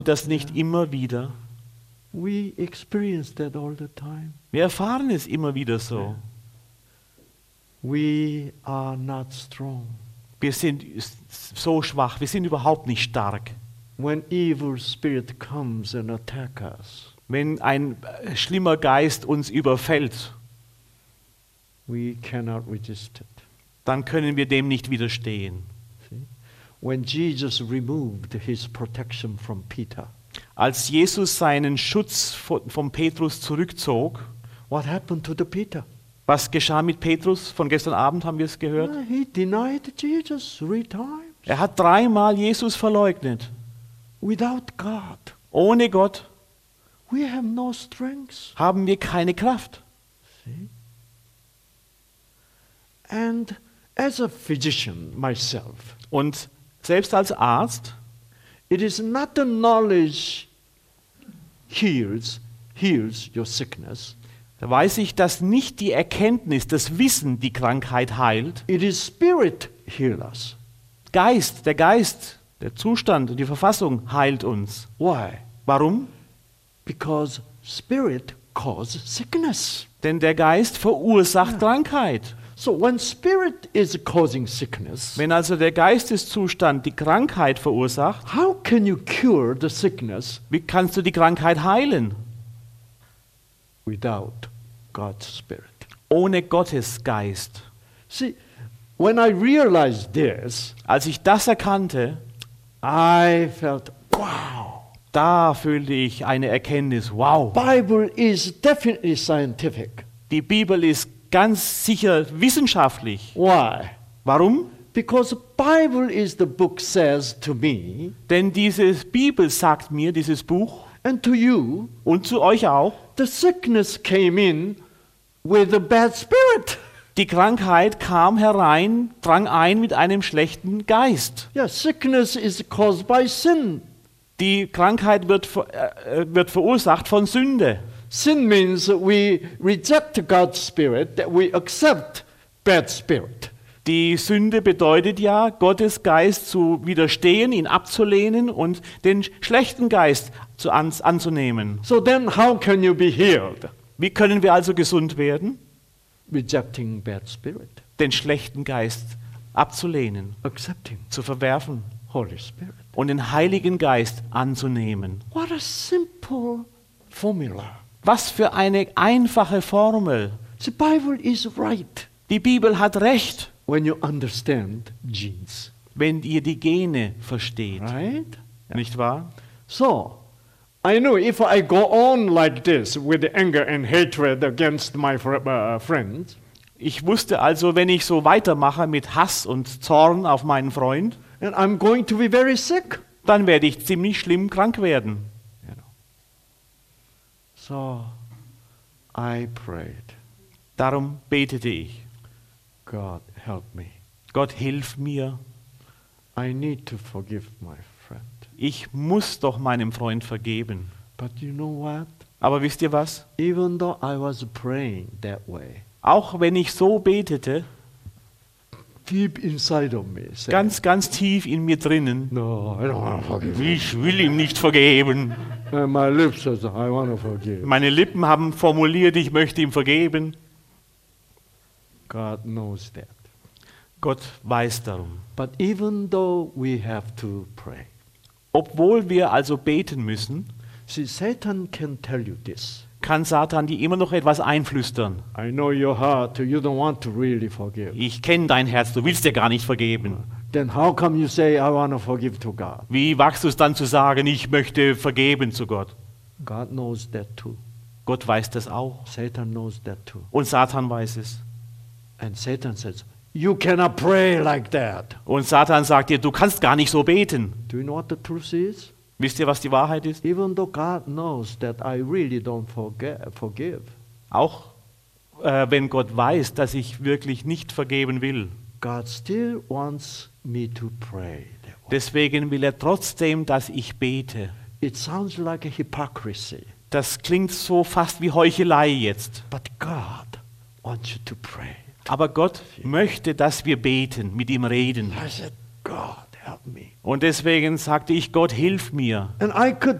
das nicht immer wieder? We experience that all the time. Wir erfahren es immer wieder so. We are not strong. Wir sind so schwach, wir sind überhaupt nicht stark. When evil spirit comes and attack us, Wenn ein schlimmer Geist uns überfällt, we cannot resist it. dann können wir dem nicht widerstehen. See? When Jesus removed his protection from Peter, Als Jesus seinen Schutz von Petrus zurückzog, what happened to the Peter? was geschah mit Petrus? Von gestern Abend haben wir es gehört. He denied Jesus 3 times. Er hat 3-mal Jesus verleugnet. Without God, Ohne Gott we have no strength. haben wir keine Kraft. See? And as a physician myself, Und selbst als Arzt, it is not the knowledge heals your sickness. da weiß ich, dass nicht die Erkenntnis, das Wissen die Krankheit heilt. It is spirit heal us. Der Geist, der Zustand und die Verfassung heilt uns. Why? Warum? Because spirit causes sickness. Denn der Geist verursacht Krankheit. So when spirit is causing sickness, Wenn also der Geisteszustand die Krankheit verursacht, how can you cure the sickness wie kannst du die Krankheit heilen? without God's spirit? Ohne Gottes Geist. See, when I realized this, Als ich das erkannte, I felt, wow, da fühlte ich eine Erkenntnis. Wow, Bible is definitely scientific. die Bibel ist ganz sicher wissenschaftlich. Why? Warum? Because Bible is the book says to me Denn diese Bibel sagt mir, dieses Buch, and to you, und zu euch auch, the sickness came in with a bad spirit. die Krankheit kam herein, drang ein mit einem schlechten Geist. Yeah, sickness is caused by sin. Die Krankheit wird verursacht von Sünde. Sin means we reject God's spirit, that we accept bad spirit. Die Sünde bedeutet ja, Gottes Geist zu widerstehen, ihn abzulehnen und den schlechten Geist anzunehmen. So then how can you be healed? Wie können wir also gesund werden? Rejecting bad spirit, Den schlechten Geist abzulehnen, accepting zu verwerfen Holy Spirit. und den Heiligen Geist anzunehmen. What a simple formula. Was für eine einfache Formel. The Bible is right Die Bibel hat recht, when you understand genes, wenn ihr die Gene versteht. right? Nicht wahr? So, I know if I go on like this with anger and hatred against my friends, Ich wusste also, wenn ich so weitermache mit Hass und Zorn auf meinen Freund, and I'm going to be very sick. dann werde ich ziemlich schlimm krank werden. You know. So, I prayed, Darum betete ich. God help me. Gott, hilf mir. I need to forgive my friend. Ich muss doch meinem Freund vergeben. But you know what? Aber wisst ihr was? Even though I was praying that way, Auch wenn ich so betete, deep inside of me said, ganz, ganz tief in mir drinnen, no, I don't want to forgive him. ich will ihm nicht vergeben. And my lips says, I want to forgive. Meine Lippen haben formuliert, ich möchte ihm vergeben. God knows that. Gott weiß darum. But even though we have to pray, Obwohl wir also beten müssen, see, Satan can tell you this. kann Satan dir immer noch etwas einflüstern. I know your heart, you don't want to really forgive. Ich kenne dein Herz, du willst dir gar nicht vergeben. Then how come you say, I want to forgive to God? Wie wagst du es dann zu sagen, ich möchte vergeben zu Gott? God knows that too. Gott weiß das auch. Satan knows that too. Und Satan weiß es. And Satan says, you cannot pray like that. Und Satan sagt dir, du kannst gar nicht so beten. Do you know what the truth is? Wisst ihr, was die Wahrheit ist? Even though God knows that I really don't forgive, Auch wenn Gott weiß, dass ich wirklich nicht vergeben will. God still wants me to pray that way. Deswegen will er trotzdem, dass ich bete. It sounds like a hypocrisy, Das klingt so fast wie Heuchelei jetzt. but God wants you to pray. Aber Gott möchte, dass wir beten, mit ihm reden. I said, God, help me. Und deswegen sagte ich, Gott, hilf mir. And I could